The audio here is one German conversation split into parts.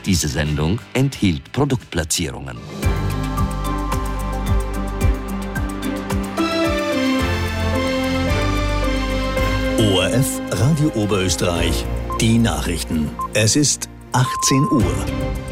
Diese Sendung enthielt Produktplatzierungen. ORF Radio Oberösterreich, die Nachrichten. Es ist 18 Uhr.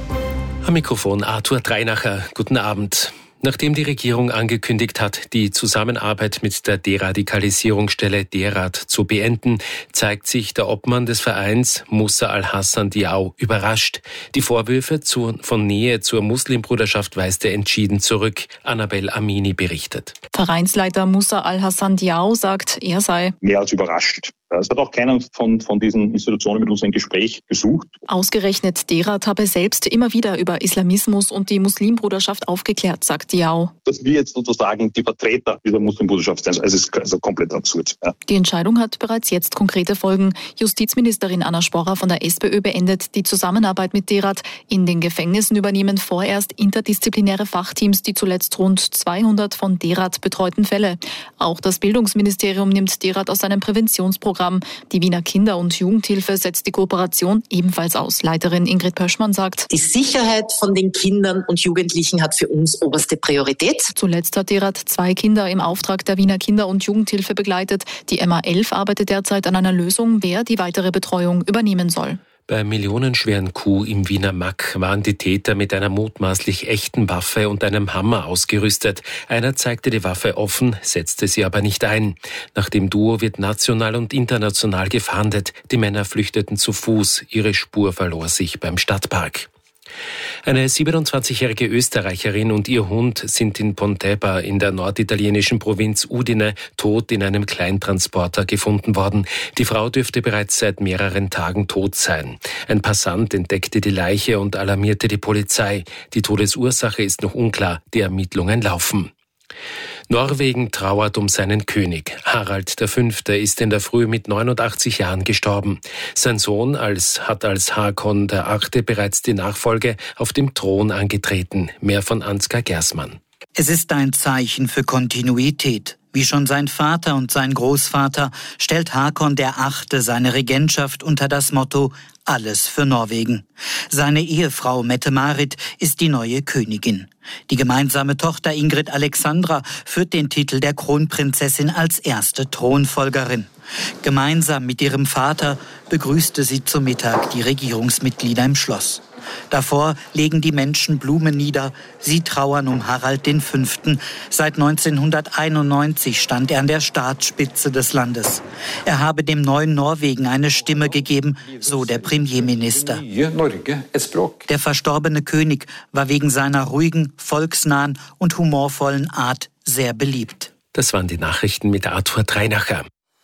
Am Mikrofon Arthur Dreinacher. Guten Abend. Nachdem die Regierung angekündigt hat, die Zusammenarbeit mit der Deradikalisierungsstelle DERAD zu beenden, zeigt sich der Obmann des Vereins, Musa Al-Hassan Diaw, überrascht. Die Vorwürfe von Nähe zur Muslimbruderschaft weist er entschieden zurück. Annabel Amini berichtet. Vereinsleiter Musa Al-Hassan Diaw sagt, er sei mehr als überrascht. Es hat auch keiner von diesen Institutionen mit uns ein Gespräch gesucht. Ausgerechnet DERAD habe selbst immer wieder über Islamismus und die Muslimbruderschaft aufgeklärt, sagt Diaw. Dass wir jetzt sozusagen die Vertreter dieser Muslimbruderschaft sind, es ist also komplett absurd. Ja. Die Entscheidung hat bereits jetzt konkrete Folgen. Justizministerin Anna Sporrer von der SPÖ beendet die Zusammenarbeit mit DERAD. In den Gefängnissen übernehmen vorerst interdisziplinäre Fachteams die zuletzt rund 200 von DERAD betreuten Fälle. Auch das Bildungsministerium nimmt DERAD aus seinem Präventionsprogramm. Die Wiener Kinder- und Jugendhilfe setzt die Kooperation ebenfalls aus. Leiterin Ingrid Pöschmann sagt, die Sicherheit von den Kindern und Jugendlichen hat für uns oberste Priorität. Zuletzt hat DERAD 2 Kinder im Auftrag der Wiener Kinder- und Jugendhilfe begleitet. Die MA11 arbeitet derzeit an einer Lösung, wer die weitere Betreuung übernehmen soll. Beim millionenschweren Coup im Wiener Mack waren die Täter mit einer mutmaßlich echten Waffe und einem Hammer ausgerüstet. Einer zeigte die Waffe offen, setzte sie aber nicht ein. Nach dem Duo wird national und international gefahndet. Die Männer flüchteten zu Fuß. Ihre Spur verlor sich beim Stadtpark. Eine 27-jährige Österreicherin und ihr Hund sind in Pontebba in der norditalienischen Provinz Udine tot in einem Kleintransporter gefunden worden. Die Frau dürfte bereits seit mehreren Tagen tot sein. Ein Passant entdeckte die Leiche und alarmierte die Polizei. Die Todesursache ist noch unklar. Die Ermittlungen laufen. Norwegen trauert um seinen König. Harald V. ist in der Früh mit 89 Jahren gestorben. Sein Sohn hat als Håkon VIII. Bereits die Nachfolge auf dem Thron angetreten. Mehr von Ansgar Gersmann. Es ist ein Zeichen für Kontinuität. Wie schon sein Vater und sein Großvater stellt Håkon VIII. Seine Regentschaft unter das Motto Alles für Norwegen. Seine Ehefrau Mette-Marit ist die neue Königin. Die gemeinsame Tochter Ingrid Alexandra führt den Titel der Kronprinzessin als erste Thronfolgerin. Gemeinsam mit ihrem Vater begrüßte sie zum Mittag die Regierungsmitglieder im Schloss. Davor legen die Menschen Blumen nieder. Sie trauern um Harald V. Seit 1991 stand er an der Staatsspitze des Landes. Er habe dem neuen Norwegen eine Stimme gegeben, so der Premierminister. Der verstorbene König war wegen seiner ruhigen, volksnahen und humorvollen Art sehr beliebt. Das waren die Nachrichten mit Arthur Dreinacher.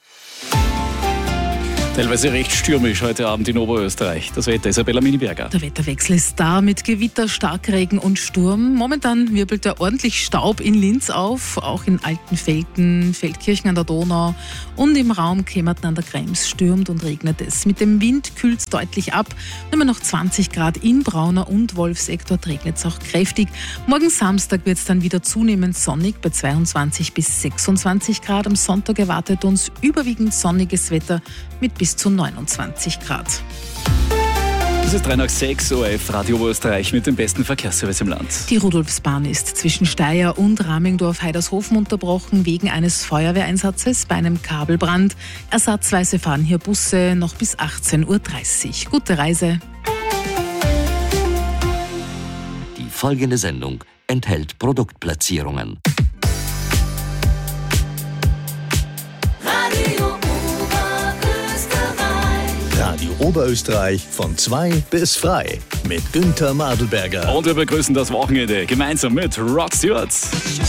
Teilweise recht stürmisch heute Abend in Oberösterreich. Das Wetter, Isabella Miniberger. Der Wetterwechsel ist da mit Gewitter, Starkregen und Sturm. Momentan wirbelt da ordentlich Staub in Linz auf, auch in Altenfelden, Feldkirchen an der Donau und im Raum Kemmerten an der Krems stürmt und regnet es. Mit dem Wind kühlt es deutlich ab. Immer noch 20 Grad in Brauner und Wolfsegg, regnet es auch kräftig. Morgen Samstag wird es dann wieder zunehmend sonnig bei 22 bis 26 Grad. Am Sonntag erwartet uns überwiegend sonniges Wetter mit bis zu 29 Grad. Es ist 3:06 ORF Radio Oberösterreich mit dem besten Verkehrsservice im Land. Die Rudolfsbahn ist zwischen Steyr und Ramingdorf-Heidershofen unterbrochen wegen eines Feuerwehreinsatzes bei einem Kabelbrand. Ersatzweise fahren hier Busse noch bis 18:30 Uhr. Gute Reise. Die folgende Sendung enthält Produktplatzierungen. Radio Oberösterreich von 2 bis frei mit Günther Madelberger. Und wir begrüßen das Wochenende gemeinsam mit Rod Stewart.